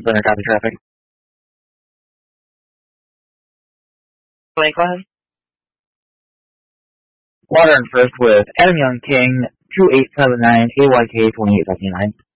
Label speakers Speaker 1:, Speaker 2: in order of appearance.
Speaker 1: Center, copy traffic.
Speaker 2: Blake, go ahead.
Speaker 1: Water in first with Adam Young King, 2879, AYK 2859.